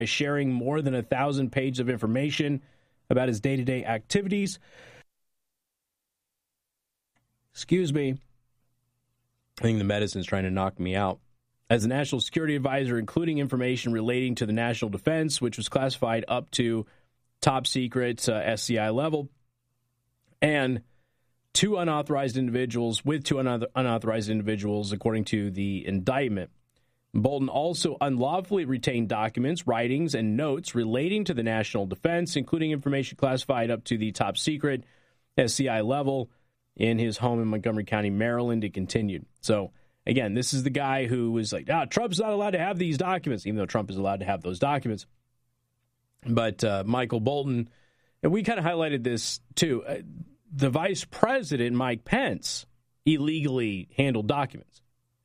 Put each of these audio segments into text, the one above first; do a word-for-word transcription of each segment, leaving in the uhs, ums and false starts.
sharing more than a thousand pages of information about his day-to-day activities. Excuse me. I think the medicine's trying to knock me out. As a national security advisor, including information relating to the national defense, which was classified up to top secret uh, S C I level, and two unauthorized individuals with two unauthor- unauthorized individuals, according to the indictment. Bolton also unlawfully retained documents, writings, and notes relating to the national defense, including information classified up to the top secret S C I level in his home in Montgomery County, Maryland. It continued. So, again, this is the guy who was like, ah, Trump's not allowed to have these documents, even though Trump is allowed to have those documents. But uh, Michael Bolton, and we kind of highlighted this too, uh, the vice president, Mike Pence, illegally handled documents.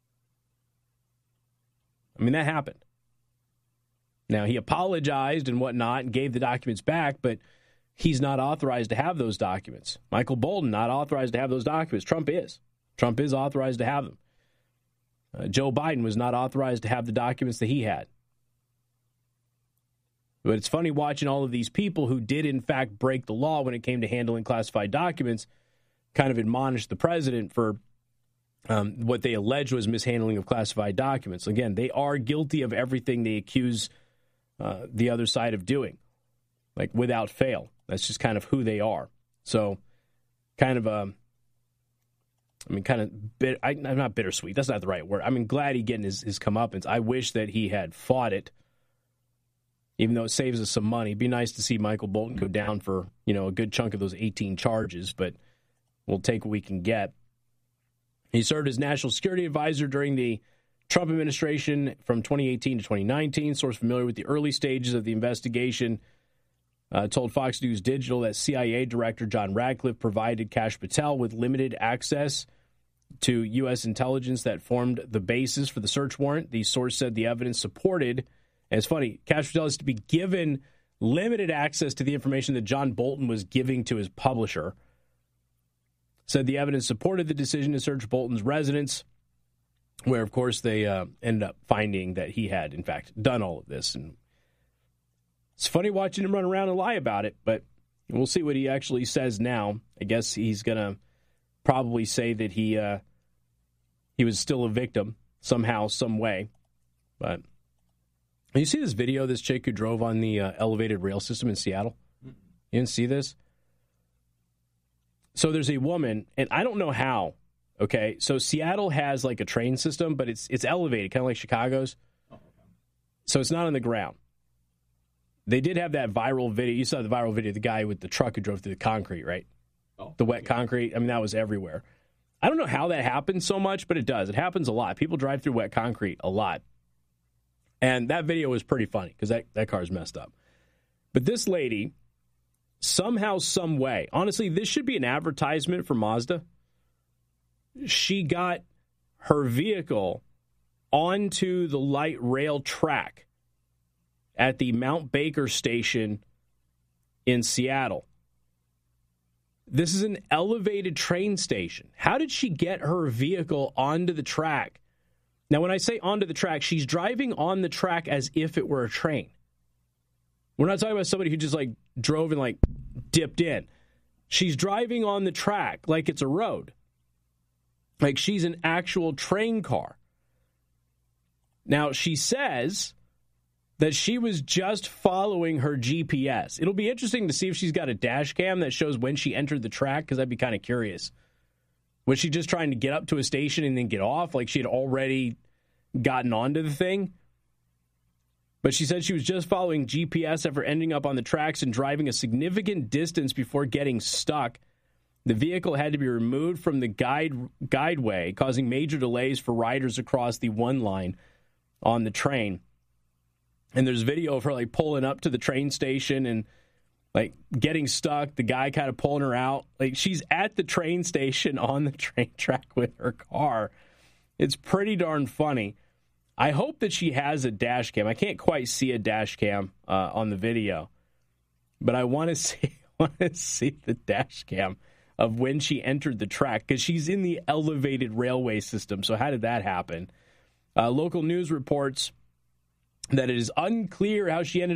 I mean, that happened. Now, he apologized and whatnot and gave the documents back, but he's not authorized to have those documents. Michael Bolton, not authorized to have those documents. Trump is. Trump is authorized to have them. Uh, Joe Biden was not authorized to have the documents that he had. But it's funny watching all of these people who did, in fact, break the law when it came to handling classified documents kind of admonish the president for um, what they allege was mishandling of classified documents. Again, they are guilty of everything they accuse uh, the other side of doing, like without fail. That's just kind of who they are. So kind of a, I mean, kind of, bit, I, I'm not bittersweet. That's not the right word. I mean, glad he getting his, his comeuppance. I wish that he had fought it, even though it saves us some money. It'd be nice to see Michael Bolton go down for, you know, a good chunk of those eighteen charges, but we'll take what we can get. He served as national security advisor during the Trump administration from twenty eighteen to twenty nineteen. Source familiar with the early stages of the investigation uh, told Fox News Digital that C I A Director John Ratcliffe provided Kash Patel with limited access to U S intelligence that formed the basis for the search warrant. The source said the evidence supported. And it's funny, Kash Patel is to be given limited access to the information that John Bolton was giving to his publisher. Said the evidence supported the decision to search Bolton's residence, where, of course, they uh, ended up finding that he had, in fact, done all of this. And it's funny watching him run around and lie about it, but we'll see what he actually says now. I guess he's going to probably say that he uh, he was still a victim somehow, some way. But you see this video of this chick who drove on the uh, elevated rail system in Seattle? You didn't see this? So there's a woman, and I don't know how, okay? So Seattle has like a train system, but it's it's elevated, kind of like Chicago's. Oh, okay. So it's not on the ground. They did have that viral video. You saw the viral video of the guy with the truck who drove through the concrete, right? Oh, the wet yeah. concrete. I mean, that was everywhere. I don't know how that happens so much, but it does. It happens a lot. People drive through wet concrete a lot. And that video was pretty funny because that, that car's messed up. But this lady, somehow, some way, honestly, this should be an advertisement for Mazda. She got her vehicle onto the light rail track at the Mount Baker station in Seattle. This is an elevated train station. How did she get her vehicle onto the track? Now, when I say onto the track, she's driving on the track as if it were a train. We're not talking about somebody who just, like, drove and, like, dipped in. She's driving on the track like it's a road. Like she's an actual train car. Now, she says that she was just following her G P S. It'll be interesting to see if she's got a dash cam that shows when she entered the track, because I'd be kind of curious. Was she just trying to get up to a station and then get off, like she had already gotten onto the thing? But she said she was just following G P S after ending up on the tracks and driving a significant distance before getting stuck. The vehicle had to be removed from the guide guideway, causing major delays for riders across the one line on the train. And there's video of her like pulling up to the train station and like getting stuck, the guy kind of pulling her out. Like she's at the train station on the train track with her car. It's pretty darn funny. I hope that she has a dash cam. I can't quite see a dash cam uh, on the video, but I want to see want to see the dash cam of when she entered the track, because she's in the elevated railway system. So how did that happen? Uh, local news reports that it is unclear how she ended